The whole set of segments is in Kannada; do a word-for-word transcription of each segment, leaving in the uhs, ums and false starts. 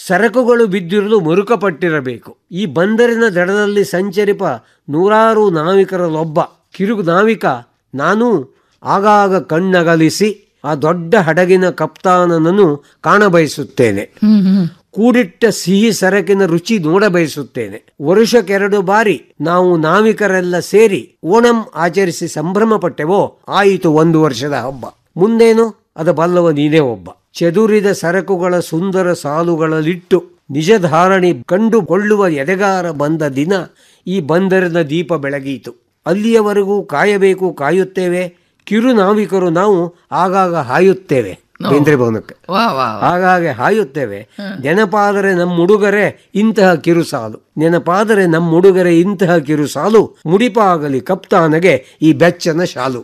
ಸರಕುಗಳು ಬಿದ್ದಿರಲು ಮರುಕಪಟ್ಟಿರಬೇಕು. ಈ ಬಂದರಿನ ದಡದಲ್ಲಿ ಸಂಚರಿಪ ನೂರಾರು ನಾವಿಕರಲ್ಲೊಬ್ಬ ಕಿರು ನಾವಿಕ ನಾನು ಆಗಾಗ ಕಣ್ಣಗಲಿಸಿ ಆ ದೊಡ್ಡ ಹಡಗಿನ ಕಪ್ತಾನನನ್ನು ಕಾಣಬಯಸುತ್ತೇನೆ. ಕೂಡಿಟ್ಟ ಸಿಹಿ ಸರಕಿನ ರುಚಿ ನೋಡಬಯಸುತ್ತೇನೆ. ವರುಷಕ್ಕೆರಡು ಬಾರಿ ನಾವು ನಾವಿಕರೆಲ್ಲ ಸೇರಿ ಓಣಂ ಆಚರಿಸಿ ಸಂಭ್ರಮ ಪಟ್ಟೆವೋ ಆಯಿತು ಒಂದು ವರ್ಷದ ಹಬ್ಬ. ಮುಂದೇನು ಅದ ಬಲ್ಲವ ನೀನೇ ಒಬ್ಬ. ಚೆದುರಿದ ಸರಕುಗಳ ಸುಂದರ ಸಾಲುಗಳಲ್ಲಿಟ್ಟು ನಿಜ ಧಾರಣಿ ಕಂಡುಕೊಳ್ಳುವ ಎದೆಗಾರ ಬಂದ ದಿನ ಈ ಬಂದರಿನ ದೀಪ ಬೆಳಗೀತು. ಅಲ್ಲಿಯವರೆಗೂ ಕಾಯಬೇಕು, ಕಾಯುತ್ತೇವೆ. ಕಿರು ನಾವಿಕರು ನಾವು ಆಗಾಗ ಹಾಯುತ್ತೇವೆ. ಬೇಂದ್ರೆ ಭವನಕ್ಕೆ ಹಾಗಾಗಿ ಹಾಯುತ್ತೇವೆ. ನೆನಪಾದರೆ ನಮ್ಮುಡುಗರೆ ಇಂತಹ ಕಿರುಸಾಲು, ನೆನಪಾದರೆ ನಮ್ಮುಡುಗರೆ ಇಂತಹ ಕಿರುಸಾಲು, ಮುಡಿಪಾಗಲಿ ಕಪ್ತಾನಗೆ ಈ ಬೆಚ್ಚನ ಶಾಲು.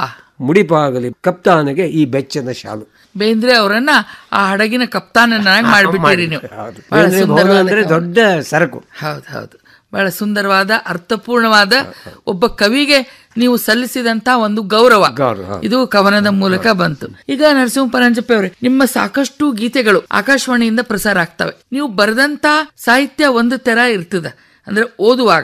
ಮುಡಿಪಾಗಲಿ ಕಪ್ತಾನಗೆ ಈ ಬೆಚ್ಚನ ಶಾಲು. ಬೇಂದ್ರೆ ಅವರನ್ನ ಆ ಹಡಗಿನ ಕಪ್ತಾನನ್ನಾಗಿ ಮಾಡಿಬಿಟ್ಟಿರಿ ನೀವು. ಅಂದ್ರೆ ದೊಡ್ಡ ಸರಕು. ಹೌದು ಹೌದು, ಬಹಳ ಸುಂದರವಾದ ಅರ್ಥಪೂರ್ಣವಾದ ಒಬ್ಬ ಕವಿಗೆ ನೀವು ಸಲ್ಲಿಸಿದಂತ ಒಂದು ಗೌರವ ಇದು ಕವನದ ಮೂಲಕ ಬಂತು. ಈಗ ನರಸಿಂಹ ಪರಂಜಪೆ ಅವರೇ, ನಿಮ್ಮ ಸಾಕಷ್ಟು ಗೀತೆಗಳು ಆಕಾಶವಾಣಿಯಿಂದ ಪ್ರಸಾರ ಆಗ್ತವೆ. ನೀವು ಬರೆದಂತ ಸಾಹಿತ್ಯ ಒಂದು ತರ ಇರ್ತದ, ಅಂದ್ರೆ ಓದುವಾಗ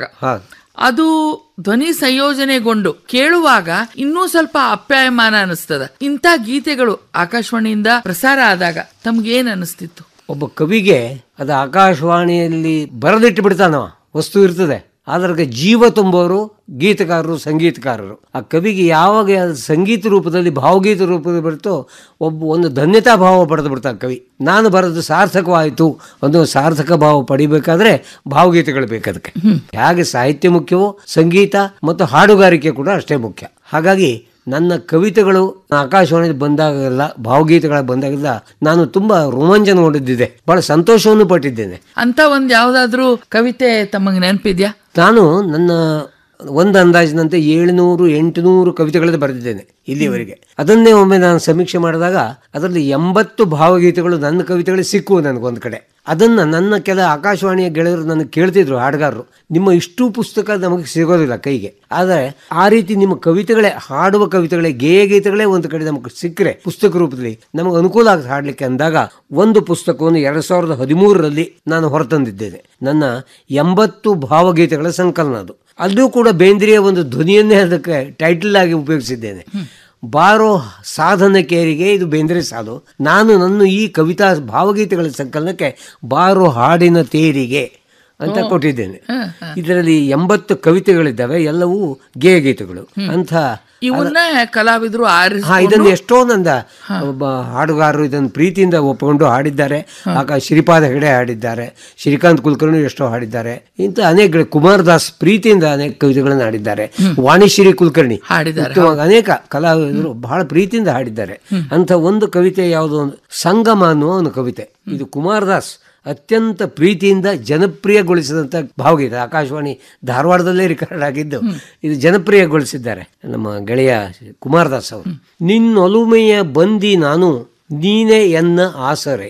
ಅದು ಧ್ವನಿ ಸಂಯೋಜನೆಗೊಂಡು ಕೇಳುವಾಗ ಇನ್ನೂ ಸ್ವಲ್ಪ ಅಪ್ಯಾಯಮಾನ ಅನಿಸ್ತದ. ಇಂಥ ಗೀತೆಗಳು ಆಕಾಶವಾಣಿಯಿಂದ ಪ್ರಸಾರ ಆದಾಗ ತಮ್ಗೇನ್ ಅನಿಸ್ತಿತ್ತು? ಒಬ್ಬ ಕವಿಗೆ ಅದು ಆಕಾಶವಾಣಿಯಲ್ಲಿ ಬರೆದಿಟ್ಟು ಬಿಡ್ತಾನವ, ವಸ್ತು ಇರ್ತದೆ, ಅದ್ರಾಗ ಜೀವ ತುಂಬೋರು ಗೀತಕಾರರು, ಸಂಗೀತಕಾರರು. ಆ ಕವಿಗೆ ಯಾವಾಗ ಸಂಗೀತ ರೂಪದಲ್ಲಿ ಭಾವಗೀತ ರೂಪದಲ್ಲಿ ಬರುತ್ತೋ ಒಬ್ಬ ಒಂದು ಧನ್ಯತಾ ಭಾವ ಪಡೆದು ಬಿಡ್ತಾನೆ ಕವಿ. ನಾನು ಬರೆದು ಸಾರ್ಥಕವಾಯಿತು ಒಂದು ಸಾರ್ಥಕ ಭಾವ ಪಡಿಬೇಕಾದ್ರೆ ಭಾವಗೀತೆಗಳು ಬೇಕು. ಅದಕ್ಕೆ ಹೇಗೆ ಸಾಹಿತ್ಯ ಮುಖ್ಯವೋ ಸಂಗೀತ ಮತ್ತು ಹಾಡುಗಾರಿಕೆ ಕೂಡ ಅಷ್ಟೇ ಮುಖ್ಯ. ಹಾಗಾಗಿ ನನ್ನ ಕವಿತೆಗಳು ಆಕಾಶವಾಣಿಯಲ್ಲಿ ಬಂದಾಗೆಲ್ಲ, ಭಾವಗೀತೆಗಳ ಬಂದಾಗೆಲ್ಲ ನಾನು ತುಂಬಾ ರೋಮಾಂಚನಗೊಂಡಿದ್ದೆ, ಬಹಳ ಸಂತೋಷವನ್ನು ಪಟ್ಟಿದ್ದೇನೆ. ಅಂತ ಒಂದ್ ಯಾವ್ದಾದ್ರು ಕವಿತೆ ತಮಗೆ ನೆನಪಿದ್ಯಾ? ನಾನು ನನ್ನ ಒಂದು ಅಂದಾಜಿನಂತೆ ಏಳುನೂರು ಎಂಟುನೂರು ಕವಿತೆಗಳನ್ನು ಬರೆದಿದ್ದೇನೆ ಇಲ್ಲಿವರೆಗೆ. ಅದನ್ನೇ ಒಮ್ಮೆ ನಾನು ಸಮೀಕ್ಷೆ ಮಾಡಿದಾಗ ಅದರಲ್ಲಿ ಎಂಬತ್ತು ಭಾವಗೀತೆಗಳು ನನ್ನ ಕವಿತೆಗಳಿಗೆ ಸಿಕ್ಕುವು ನನಗೊಂದು ಕಡೆ. ಅದನ್ನು ನನ್ನ ಕೆಲ ಆಕಾಶವಾಣಿಯ ಗೆಳೆಯರು ನನಗೆ ಕೇಳ್ತಿದ್ರು, ಹಾಡುಗಾರರು, ನಿಮ್ಮ ಇಷ್ಟು ಪುಸ್ತಕ ನಮಗೆ ಸಿಗೋದಿಲ್ಲ ಕೈಗೆ, ಆದರೆ ಆ ರೀತಿ ನಿಮ್ಮ ಕವಿತೆಗಳೇ, ಹಾಡುವ ಕವಿತೆಗಳೇ, ಗೇಯ ಗೀತೆಗಳೇ ಒಂದು ಕಡೆ ನಮಗೆ ಸಿಕ್ಕರೆ ಪುಸ್ತಕ ರೂಪದಲ್ಲಿ ನಮಗೆ ಅನುಕೂಲ ಆಗುತ್ತೆ ಹಾಡಲಿಕ್ಕೆ ಅಂದಾಗ ಒಂದು ಪುಸ್ತಕವನ್ನು ಎರಡ್ ಸಾವಿರದ ಹದಿಮೂರರಲ್ಲಿ ನಾನು ಹೊರತಂದಿದ್ದೇನೆ. ನನ್ನ ಎಂಬತ್ತು ಭಾವಗೀತೆಗಳ ಸಂಕಲನ ಅದು. ಅಲ್ಲೂ ಕೂಡ ಬೇಂದ್ರೆಯ ಒಂದು ಧ್ವನಿಯನ್ನೇ ಅದಕ್ಕೆ ಟೈಟಲ್ ಆಗಿ ಉಪಯೋಗಿಸಿದ್ದೇನೆ. ಬಾರೋ ಸಾಧನ ಕೇರಿಗೆ, ಇದು ಬೇಂದ್ರೆ ಸಾಲು. ನಾನು ನನ್ನ ಈ ಕವಿತಾ ಭಾವಗೀತೆಗಳ ಸಂಕಲನಕ್ಕೆ ಬಾರೋ ಹಾಡಿನ ತೇರಿಗೆ ಅಂತ ಕೊಟ್ಟಿದ್ದೇನೆ. ಇದರಲ್ಲಿ ಎಂಬತ್ತು ಕವಿತೆಗಳಿದ್ದಾವೆ, ಎಲ್ಲವೂ ಗೇಯ ಗೀತೆಗಳು. ಅಂತ ಇವನ್ನ ಕಲಾವಿದರು ಇದನ್ನು ಎಷ್ಟೋ ನಂದ ಒಬ್ಬ ಹಾಡುಗಾರರು ಇದನ್ನು ಪ್ರೀತಿಯಿಂದ ಒಪ್ಪಿಕೊಂಡು ಹಾಡಿದ್ದಾರೆ. ಆಗ ಶ್ರೀಪಾದ ಹೆಗಡೆ ಹಾಡಿದ್ದಾರೆ, ಶ್ರೀಕಾಂತ್ ಕುಲಕರ್ಣಿ ಎಷ್ಟೋ ಹಾಡಿದ್ದಾರೆ. ಇಂಥ ಅನೇಕ, ಕುಮಾರದಾಸ್ ಪ್ರೀತಿಯಿಂದ ಅನೇಕ ಕವಿತೆಗಳನ್ನು ಹಾಡಿದ್ದಾರೆ, ವಾಣಿಶ್ರೀ ಕುಲಕರ್ಣಿ ಹಾಡಿದ್ದಾರೆ, ಅನೇಕ ಕಲಾವಿದರು ಬಹಳ ಪ್ರೀತಿಯಿಂದ ಹಾಡಿದ್ದಾರೆ. ಅಂತ ಒಂದು ಕವಿತೆ ಯಾವುದು, ಸಂಗಮ ಅನ್ನುವ ಒಂದು ಕವಿತೆ. ಇದು ಕುಮಾರದಾಸ್ ಅತ್ಯಂತ ಪ್ರೀತಿಯಿಂದ ಜನಪ್ರಿಯಗೊಳಿಸಿದಂಥ ಭಾವಗೀತೆ. ಆಕಾಶವಾಣಿ ಧಾರವಾಡದಲ್ಲೇ ರೆಕಾರ್ಡ್ ಆಗಿದ್ದು ಇದು ಜನಪ್ರಿಯಗೊಳಿಸಿದ್ದಾರೆ ನಮ್ಮ ಗೆಳೆಯ ಕುಮಾರದಾಸ್ ಅವರು. ನಿನ್ನೊಲುಮೆಯ ಬಂದಿ ನಾನು, ನೀನೇ ಎನ್ನ ಆಸರೆ,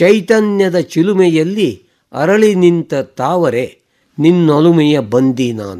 ಚೈತನ್ಯದ ಚಿಲುಮೆಯಲ್ಲಿ ಅರಳಿ ನಿಂತ ತಾವರೆ, ನಿನ್ನೊಲುಮೆಯ ಬಂದಿ ನಾನು.